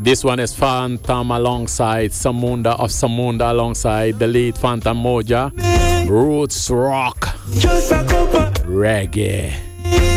This one is Phantom alongside Samunda of Samunda alongside the lead Phantom Moja. Roots Rock Reggae.